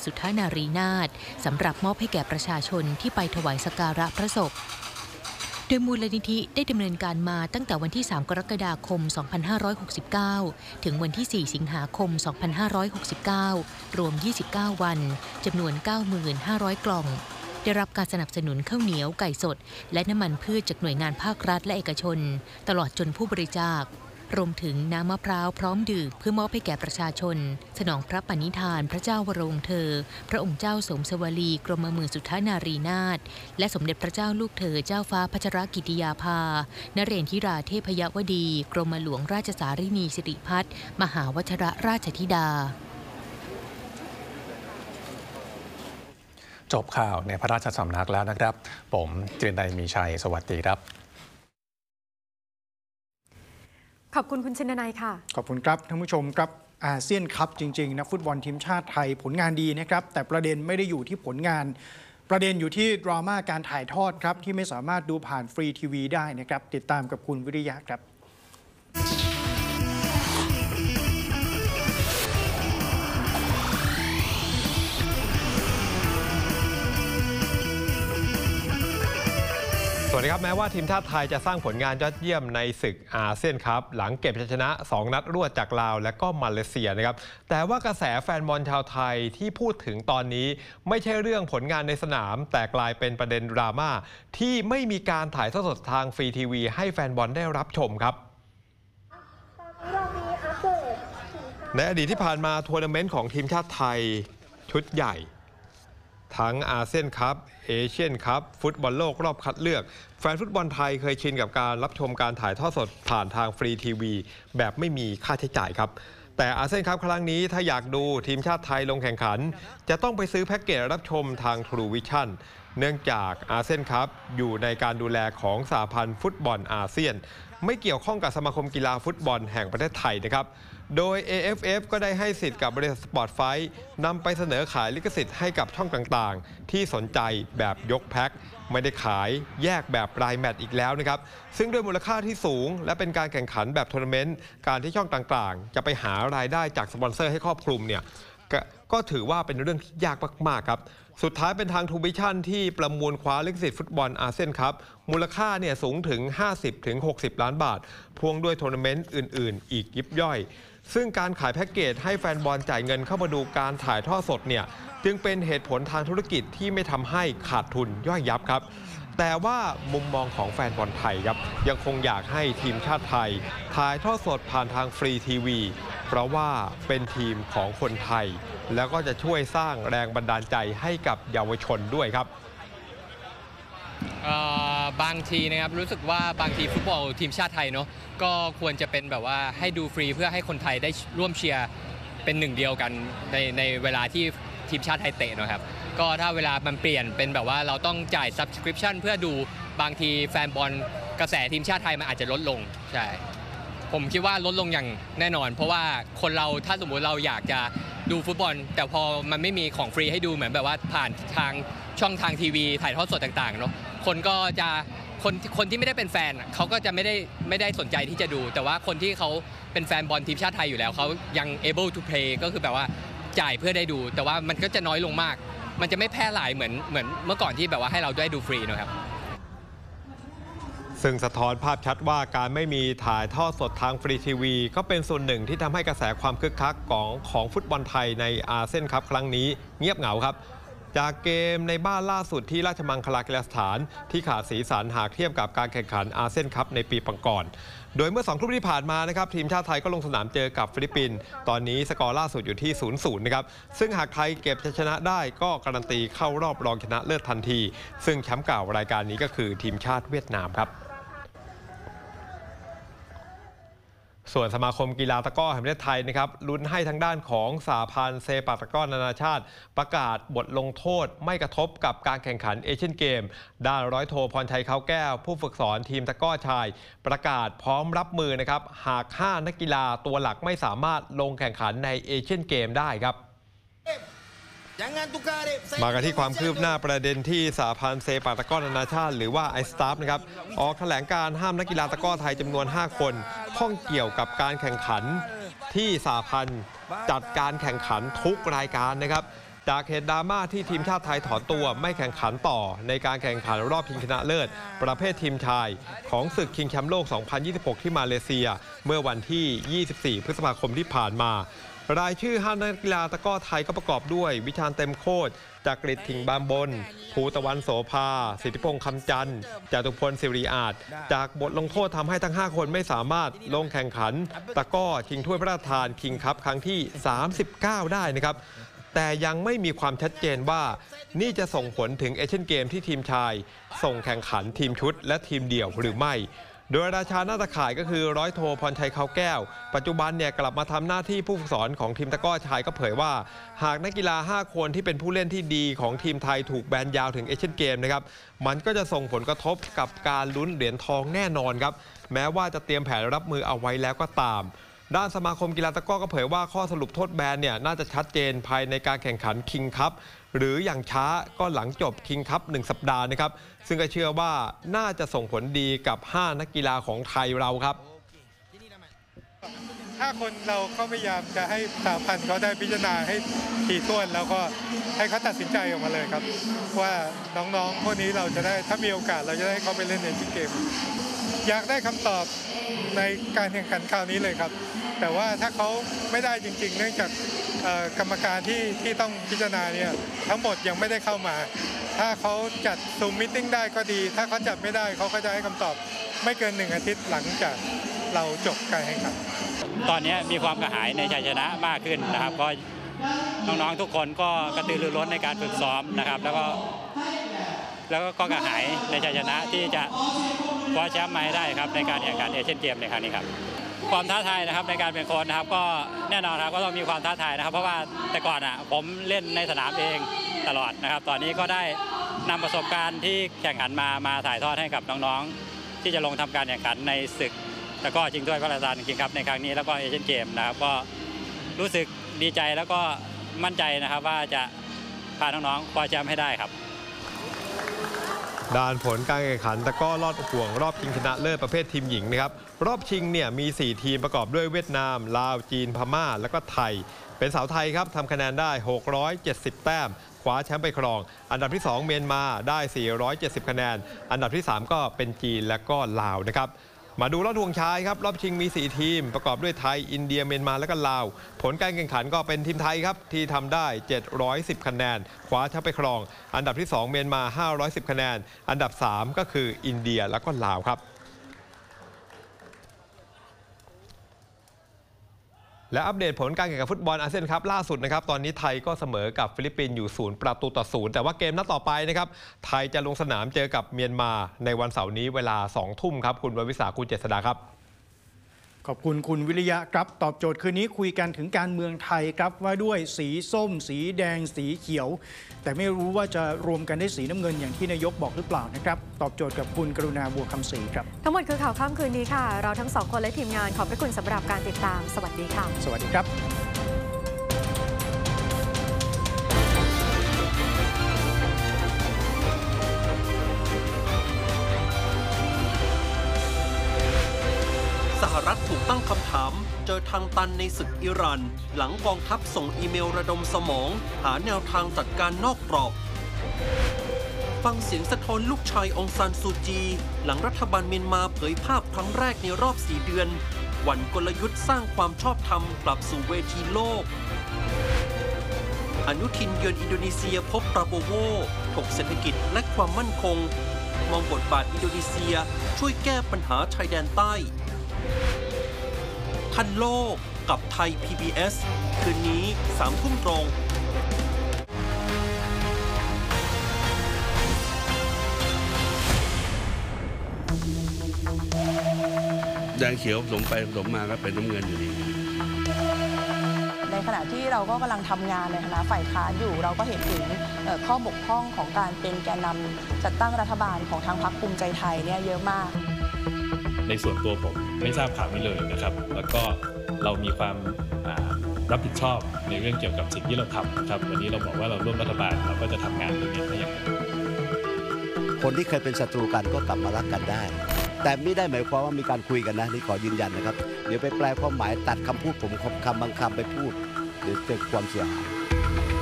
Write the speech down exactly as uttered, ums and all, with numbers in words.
สุทธานารีนาถสำหรับมอบให้แก่ประชาชนที่ไปถวายสักการะพระศพโดยมูลนิธิได้ดำเนินการมาตั้งแต่วันที่สามกรกฎาคมสองพันห้าร้อยหกสิบเก้าถึงวันที่สี่สิงหาคมสองพันห้าร้อยหกสิบเก้ารวมยี่สิบเก้าวันจำนวน เก้าหมื่นห้าร้อย กล่องได้รับการสนับสนุนข้าวเหนียวไก่สดและน้ำมันพืชจากหน่วยงานภาครัฐและเอกชนตลอดจนผู้บริจาครวมถึงน้ำมะพร้าวพร้อมดื่มเพื่อมอบให้แก่ประชาชนสนองพระปณิธานพระเจ้าวรวงศ์เธอพระองค์เจ้าสมสวลีกรมหมื่นสุทธานารีนาถและสมเด็จพระเจ้าลูกเธอเจ้าฟ้าพัชรกิติยาภานเรนทิราเทพยวดีกรมหลวงราชสารินีสิริพัฒน์มหาวชิรราชธิดาจบข่าวในพระราชสำนักแล้วนะครับผมเจริญไดมีชัยสวัสดีครับขอบคุณคุณชินนัยค่ะขอบคุณครับท่านผู้ชมครับอาเซียนคัพจริงๆนักฟุตบอลทีมชาติไทยผลงานดีนะครับแต่ประเด็นไม่ได้อยู่ที่ผลงานประเด็นอยู่ที่ดราม่าการถ่ายทอดครับที่ไม่สามารถดูผ่านฟรีทีวีได้นะครับติดตามกับคุณวิริยะครับสวัสดีครับแม้ว่าทีมชาติไทยจะสร้างผลงานยอดเยี่ยมในศึกอาเซียนคัพหลังเก็บชัยชนะสองนัดรวดจากลาวและก็มาเลเซียนะครับแต่ว่ากระแสแฟนบอลชาวไทยที่พูดถึงตอนนี้ไม่ใช่เรื่องผลงานในสนามแต่กลายเป็นประเด็นดราม่าที่ไม่มีการถ่ายทอดสดทางฟรีทีวีให้แฟนบอลได้รับชมครับในอดีตที่ผ่านมาทัวร์นาเมนต์ของทีมชาติไทยชุดใหญ่ทั้งอาเซียนคัพเอเชียนคัพฟุตบอลโลกรอบคัดเลือกแฟนฟุตบอลไทยเคยชินกับการรับชมการถ่ายทอดสดผ่านทางฟรีทีวีแบบไม่มีค่าใช้จ่ายครับแต่อาเซียนคัพครั้งนี้ถ้าอยากดูทีมชาติไทยลงแข่งขันจะต้องไปซื้อแพ็กเกจรับชมทาง True Vision เนื่องจากอาเซียนคัพอยู่ในการดูแลของสหพันธ์ฟุตบอลอาเซียนไม่เกี่ยวข้องกับสมาคมกีฬาฟุตบอลแห่งประเทศไทยนะครับโดย เอ เอฟ เอฟ ก็ได้ให้สิทธิ์กับบริษัทสปอร์ตไฟท์นำไปเสนอขายลิขสิทธิ์ให้กับช่องต่างๆที่สนใจแบบยกแพ็คไม่ได้ขายแยกแบบรายแมตช์อีกแล้วนะครับซึ่งด้วยมูลค่าที่สูงและเป็นการแข่งขันแบบทัวร์นาเมนต์การที่ช่องต่างๆจะไปหารายได้จากสปอนเซอร์ให้ครอบคลุมเนี่ยกก็ถือว่าเป็นเรื่องที่ยากมากๆครับสุดท้ายเป็นทางทูบิชั่นที่ประมูลคว้าลิขสิทธิ์ฟุตบอลอาเซียนคัพมูลค่าเนี่ยสูงถึง ห้าสิบถึงหกสิบ ล้านบาทพ่วงด้วยทัวร์นาเมนต์อื่นๆอีกยิบย่อยซึ่งการขายแพ็กเกจให้แฟนบอลจ่ายเงินเข้ามาดูการถ่ายทอดสดเนี่ยจึงเป็นเหตุผลทางธุรกิจที่ไม่ทำให้ขาดทุนย่อยยับครับแต่ว่ามุมมองของแฟนบอลไทยครับยังคงอยากให้ทีมชาติไทยถ่ายทอดสดผ่านทางฟรีทีวีเพราะว่าเป็นทีมของคนไทยแล้วก็จะช่วยสร้างแรงบันดาลใจให้กับเยาวชนด้วยครับบางทีนะครับรู้สึกว่าบางทีฟุตบอลทีมชาติไทยเนาะก็ควรจะเป็นแบบว่าให้ดูฟรีเพื่อให้คนไทยได้ร่วมเชียร์เป็นหนึ่งเดียวกันในในเวลาที่ทีมชาติไทยเตะนะครับก็ถ้าเวลามันเปลี่ยนเป็นแบบว่าเราต้องจ่าย Subscription เพื่อดูบางทีแฟนบอลกระแสทีมชาติไทยมันอาจจะลดลงใช่ผมคิดว่าลดลงอย่างแน่นอนเพราะว่าคนเราถ้าสมมุติเราอยากจะดูฟุตบอลแต่พอมันไม่มีของฟรีให้ดูเหมือนแบบว่าผ่านทางช่องทางทีวีถ่ายทอดสดต่างๆเนาะคนก็จะคนคนที่ไม่ได้เป็นแฟนเขาก็จะไม่ได้ไม่ได้สนใจที่จะดูแต่ว่าคนที่เขาเป็นแฟนบอลทีมชาติไทยอยู่แล้วเขายัง able to play ก็คือแบบว่าจ่ายเพื่อได้ดูแต่ว่ามันก็จะน้อยลงมากมันจะไม่แพร่หลายเหมือนเหมือนเมื่อก่อนที่แบบว่าให้เราได้ดูฟรีนะครับซึ่งสะท้อนภาพชัดว่าการไม่มีถ่ายทอดสดทางฟรีทีวีก็เป็นส่วนหนึ่งที่ทำให้กระแสความคึกคักของของฟุตบอลไทยในอาเซียนคัพครั้งนี้เงียบเหงาครับจากเกมในบ้านล่าสุดที่ราชมังคลากีฬาสถานที่ขาดสีสันหากเทียบกับการแข่งขันอาเซียนคัพในปีก่อนโดยเมื่อสองทุ่มที่ผ่านมานะครับทีมชาติไทยก็ลงสนามเจอกับฟิลิปปินส์ตอนนี้สกอร์ล่าสุดอยู่ที่ ศูนย์ศูนย์ นะครับซึ่งหากไทยเก็บชัยชนะได้ก็การันตีเข้ารอบรองชนะเลิศทันทีซึ่งแชมป์เก่ารายการนี้ก็คือทีมชาติเวียดนามครับส่วนสมาคมกีฬาตะกร้อแห่งประเทศไทยนะครับลุ้นให้ทางด้านของสหพันธ์เซปักตะกร้อนานาชาติประกาศบทลงโทษไม่กระทบกับการแข่งขันเอเชียนเกมด้านร้อยโทพรชัยเขาแก้วผู้ฝึกสอนทีมตะกร้อชายประกาศพร้อมรับมือนะครับหากห้านักกีฬาตัวหลักไม่สามารถลงแข่งขันในเอเชียนเกมได้ครับมากันที่ความคืบหน้าประเด็นที่สหพันธ์เซปักตะกร้อนานาชาติหรือว่าไอสตาฟนะครับออกแถลงการห้ามนักกีฬาตะกร้อไทยจำนวนห้าคนข้องเกี่ยวกับการแข่งขันที่สหพันธ์จัดการแข่งขันทุกรายการนะครับจากเหตุดราม่าที่ทีมชาติไทยถอนตัวไม่แข่งขันต่อในการแข่งขันรอบชิงชนะเลิศประเภททีมชายของศึกชิงแชมป์โลก สองพันยี่สิบหก ที่มาเลเซียเมื่อวันที่ ยี่สิบสี่ พฤษภาคมที่ผ่านมารายชื่อห้านักกีฬาตะกร้อไทยก็ประกอบด้วยวิชาญเต็มโคตรจักริดถิ่งบางบนภูตะวันโสภาสิทธิพงษ์คำจันทร์จตุพลสิริอาจจากบทลงโทษทำให้ทั้งห้าคนไม่สามารถลงแข่งขันตะกร้อชิงถ้วยพระราชทานคิงคัพครั้งที่สามสิบเก้าได้นะครับแต่ยังไม่มีความชัดเจนว่านี่จะส่งผลถึงเอเชียนเกมที่ทีมชายส่งแข่งขันทีมชุดและทีมเดี่ยวหรือไม่โดยราชาหน้าตะข่ายก็คือร้อยโทพรชัยเขาแก้วปัจจุบันเนี่ยกลับมาทำหน้าที่ผู้ฝึกสอนของทีมตะกร้อชายก็เผยว่าหากนักกีฬาห้าคนที่เป็นผู้เล่นที่ดีของทีมไทยถูกแบนยาวถึงเอเชียนเกมนะครับมันก็จะส่งผลกระทบกับการลุ้นเหรียญทองแน่นอนครับแม้ว่าจะเตรียมแผนรับมือเอาไว้แล้วก็ตามด้านสมาคมกีฬาตะกร้อก็เผยว่าข้อสรุปโทษแบนเนี่ยน่าจะชัดเจนภายในการแข่งขันคิงคัพหรืออย่างช้าก็หลังจบคิงคัพหนึ่งสัปดาห์นะครับซึ่งก็เชื่อว่าน่าจะส่งผลดีกับห้านักกีฬาของไทยเราครับห้าคนเราก็พยายามจะให้สหพันธ์เขาได้พิจารณาให้ถี่ถ้วนแล้วก็ให้เขาตัดสินใจออกมาเลยครับว่าน้องๆพวกนี้เราจะได้ถ้ามีโอกาสเราจะได้เขาไปเล่นในชิงเกมอยากได้คำตอบในการแข่งขันคราวนี้เลยครับแต่ว่าถ้าเขาไม่ได้จริงๆเนื่องจากกรรมการที่ที่ต้องพิจารณาเนี่ยทั้งหมดยังไม่ได้เข้ามาถ้าเขาจัดซูมมิทติ้งได้ก็ดีถ้าเขาจัดไม่ได้เขาก็จะให้คำตอบไม่เกินหนึ่งอาทิตย์หลังจากเราจบการแข่งขันตอนนี้มีความกระหายในชัยชนะมากขึ้นนะครับก็น้องๆทุกคนก็กระตือรือร้นในการฝึกซ้อมนะครับแล้วก็แล้วก็กระหายในชัยชนะที่จะคว้าแชมป์มาให้ได้ครับในการแข่งขันเอเชียนเกมในครั้งนี้ครับความท้าทายนะครับในการเป็นโค้ชนะครับก็แน่นอนครับก็ต้องมีความท้าทายนะครับเพราะว่าแต่ก่อนอ่ะผมเล่นในสนามเองตลอดนะครับตอนนี้ก็ได้นำประสบการณ์ที่แข่งขันมามาถ่ายทอดให้กับน้องๆที่จะลงทำการแข่งขันในศึกแต่ก็ชิงถ้วยพระราชทานคิงคัพในครั้งนี้แล้วก็เอเชียนเกมนะครับก็รู้สึกดีใจแล้วก็มั่นใจนะครับว่าจะพาน้องๆคว้าแชมป์ให้ได้ครับด้านผลการแข่งขันตะกร้อลอดห่วงรอบชิงชนะเลิศประเภททีมหญิงนะครับรอบชิงเนี่ยมีสี่ทีมประกอบด้วยเวียดนามลาวจีนพม่าแล้วก็ไทยเป็นสาวไทยครับทำคะแนนได้หกร้อยเจ็ดสิบแต้มคว้าแชมป์ไปครองอันดับที่สองเมียนมาได้สี่ร้อยเจ็ดสิบคะแนนอันดับที่สามก็เป็นจีนและก็ลาวนะครับมาดูรอบห่วงชายครับรอบชิงมีสี่ทีมประกอบด้วยไทยอินเดียเมียนมาและก็ลาวผลการแข่งขันก็เป็นทีมไทยครับที่ทำได้เจ็ดร้อยสิบคะแนนคว้าแชมป์ไปครองอันดับที่สองเมียนมาห้าร้อยสิบคะแนนอันดับสามก็คืออินเดียและก็ลาวครับและอัปเดตผลการแข่งขันฟุตบอลอาเซียนคัพล่าสุดนะครับตอนนี้ไทยก็เสมอกับฟิลิปปินส์อยู่ศูนย์ประตูต่อศูนย์แต่ว่าเกมนัดต่อไปนะครับไทยจะลงสนามเจอกับเมียนมาในวันเสาร์นี้เวลาสองทุ่มครับคุณววิสาคุณเจษฎาครับขอบคุณคุณวิริยะครับตอบโจทย์คืนนี้คุยกันถึงการเมืองไทยครับว่าด้วยสีส้มสีแดงสีเขียวแต่ไม่รู้ว่าจะรวมกันได้สีน้ำเงินอย่างที่นายกบอกหรือเปล่านะครับตอบโจทย์กับคุณกรุณาบัวคำศรีครับทั้งหมดคือข่าวค่ำคืนนี้ค่ะเราทั้งสองคนและทีมงานขอบพระคุณสำหรับการติดตามสวัสดีค่ะสวัสดีครับสหรัฐถูกตั้งคำถามเจอทางตันในศึกอิหร่านหลังกองทัพส่งอีเมลระดมสมองหาแนวทางจัดการนอกกรอบฟังเสียงสะท้อนลูกชายองซานซูจีหลังรัฐบาลเมียนมาเผยภาพครั้งแรกในรอบสี่เดือนหวั่นกลยุทธ์สร้างความชอบธรรมกลับสู่เวทีโลกอนุทินเยือนอินโดนีเซียพบปราโบโวถกเศรษฐกิจและความมั่นคงมองบทบาทอินโดนีเซียช่วยแก้ปัญหาชายแดนใต้ทันโลกกับไทย พี บี เอส คืนนี้สามทุ่มตรงแดงเขียวผสมไปผสมมาก็เป็นน้ำเงินอยู่ดีในขณะที่เราก็กำลังทำงานในฐานะฝ่ายค้านอยู่เราก็เห็นถึงข้อบกพร่องของการเป็นแกนนำจัดตั้งรัฐบาลของทางพรรคภูมิใจไทยเนี่ยเยอะมากในส่วนตัวผมไม่ทราบข่าวนี้เลยนะครับแล้วก็เรามีความรับผิดชอบในเรื่องเกี่ยวกับสิ่งที่เราทำนะครับวันนี้เราบอกว่าเราร่วมรัฐบาลเราก็จะทำงานตรงนี้ได้อย่างไรคนที่เคยเป็นศัตรูกันก็กลับมารักกันได้แต่ไม่ได้หมายความว่ามีการคุยกันนะนี่ขอยืนยันนะครับเดี๋ยวไปแปลความหมายตัดคำพูดผมคำบางคำไปพูดเดี๋ยวเกิดความเสียหาย